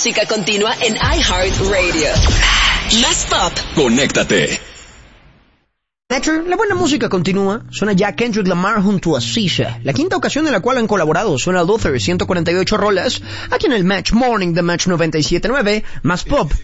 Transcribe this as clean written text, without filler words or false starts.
música continua en iHeartRadio. Más pop. Conéctate. La buena música continúa. Suena ya Kendrick Lamar junto a Sisha, la quinta ocasión en la cual han colaborado. Suena Luther, 148 rolas, aquí en el Match Morning de Match 97.9, Más Pop.